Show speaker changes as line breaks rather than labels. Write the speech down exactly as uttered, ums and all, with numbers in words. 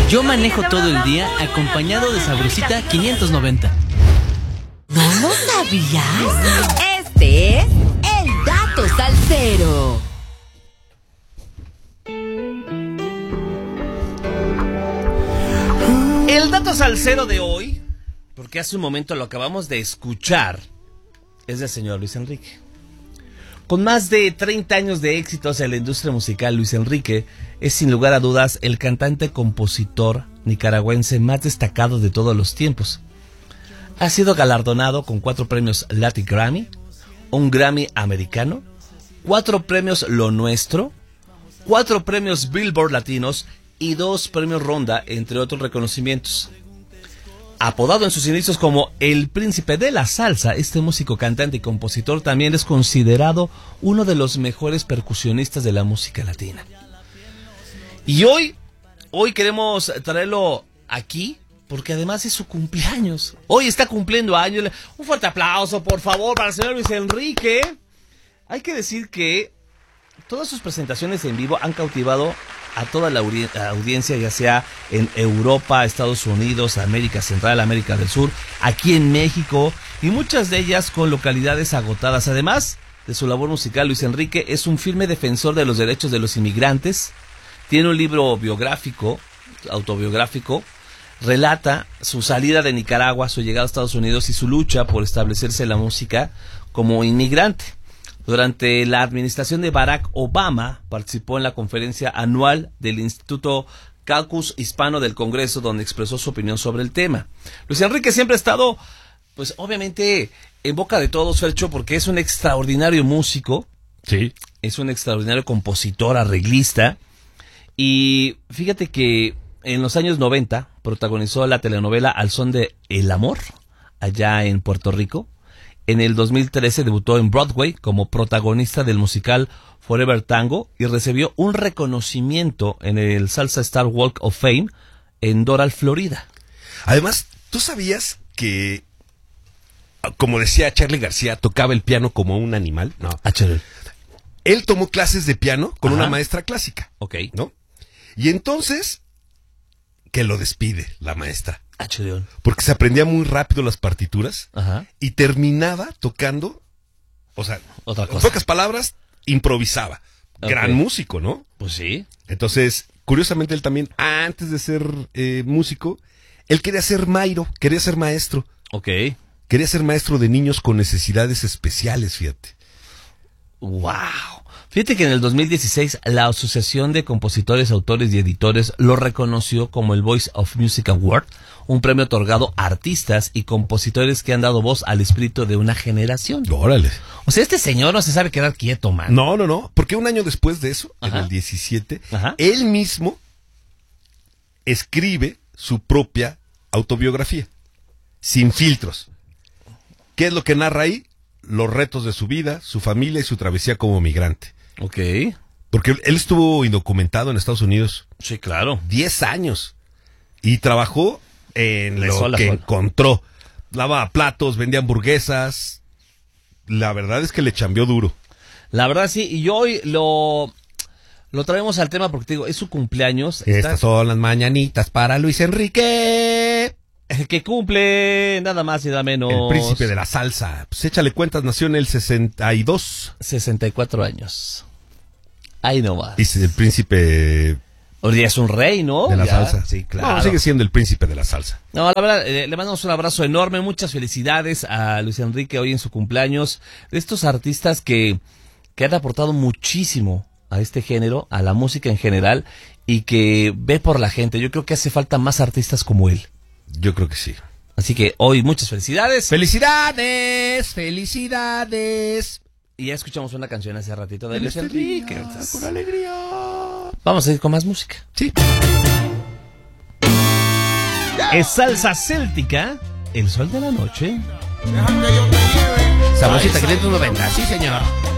Yo manejo todo el día acompañado de Sabrosita quinientos noventa.
¿No lo sabías? Este es el Dato Salsero.
El dato salsero de hoy, porque hace un momento lo acabamos de escuchar, es del señor Luis Enrique. Con más de treinta años de éxitos en la industria musical, Luis Enrique es sin lugar a dudas el cantante-compositor nicaragüense más destacado de todos los tiempos. Ha sido galardonado con cuatro premios Latin Grammy, un Grammy americano, cuatro premios Lo Nuestro, cuatro premios Billboard Latinos y dos premios Ronda, entre otros reconocimientos. Apodado en sus inicios como el príncipe de la salsa, este músico, cantante y compositor también es considerado uno de los mejores percusionistas de la música latina. Y hoy, hoy queremos traerlo aquí porque además es su cumpleaños. Hoy está cumpliendo años. Un fuerte aplauso, por favor, para el señor Luis Enrique. Hay que decir que todas sus presentaciones en vivo han cautivado a toda la audiencia, ya sea en Europa, Estados Unidos, América Central, América del Sur, aquí en México, y muchas de ellas con localidades agotadas. Además de su labor musical, Luis Enrique es un firme defensor de los derechos de los inmigrantes. Tiene un libro biográfico, autobiográfico, relata su salida de Nicaragua, su llegada a Estados Unidos y su lucha por establecerse en la música como inmigrante. Durante la administración de Barack Obama participó en la conferencia anual del Instituto Caucus Hispano del Congreso, donde expresó su opinión sobre el tema. Luis Enrique siempre ha estado, pues obviamente, en boca de todos, Fercho, porque es un extraordinario músico.
Sí.
Es un extraordinario compositor, arreglista. Y fíjate que en los años noventa protagonizó la telenovela Al Son de El Amor, allá en Puerto Rico. En el dos mil trece debutó en Broadway como protagonista del musical Forever Tango y recibió un reconocimiento en el Salsa Star Walk of Fame en Doral, Florida.
Además, ¿tú sabías que, como decía Charly García, tocaba el piano como un animal? No.
Ah, chévere.
Él tomó clases de piano con
Ajá.
una maestra clásica.
Ok.
¿No? Y entonces, que lo despide la maestra.
Ah, chévere.
Porque se aprendía muy rápido las partituras.
Ajá.
Y terminaba tocando, o sea,
Otra cosa.
en pocas palabras, improvisaba.
Ok.
Gran músico, ¿no?
Pues sí.
Entonces, curiosamente él también, antes de ser eh, músico, él quería ser mairo, quería ser maestro.
Ok.
Quería ser maestro de niños con necesidades especiales, fíjate.
Wow. Fíjate que en el dos mil dieciséis la Asociación de Compositores, Autores y Editores lo reconoció como el Voice of Music Award, un premio otorgado a artistas y compositores que han dado voz al espíritu de una generación.
Órale.
O sea, este señor no se sabe quedar quieto, man.
No, no, no, porque un año después de eso,
Ajá.
en el diecisiete,
Ajá.
él mismo escribe su propia autobiografía, sin filtros. ¿Qué es lo que narra ahí? Los retos de su vida, su familia y su travesía como migrante.
Ok.
Porque él estuvo indocumentado en Estados Unidos
Sí, claro.
diez años y trabajó en
De
lo
sol a
que
sol.
encontró. Lavaba platos, vendía hamburguesas. La verdad es que le chambeó duro.
La verdad sí, y hoy lo, lo traemos al tema porque te digo, es su cumpleaños.
Estas
Está-
son las mañanitas para Luis Enrique,
que cumple nada más y nada menos.
el príncipe de la salsa. Pues échale cuentas, nació en el sesenta y dos.
sesenta y cuatro años. Ahí nomás.
Dice el príncipe
Hoy día es un rey, ¿no?
de la
Ya.
salsa.
Sí, claro.
No, sigue siendo el príncipe de la salsa.
No, la verdad, eh, le mandamos un abrazo enorme, muchas felicidades a Luis Enrique hoy en su cumpleaños. De estos artistas que, que han aportado muchísimo a este género, a la música en general, y que ve por la gente. Yo creo que hace falta más artistas como él.
Yo creo que sí.
Así que hoy muchas felicidades.
¡Felicidades! ¡Felicidades!
Y ya escuchamos una canción hace ratito de
En
Luis
este
Enrique.
día,
Entonces,
con alegría.
vamos a ir con más música.
Sí.
Es salsa céltica, el sol de la noche.
Sabrosita quinientos noventa, sí señor.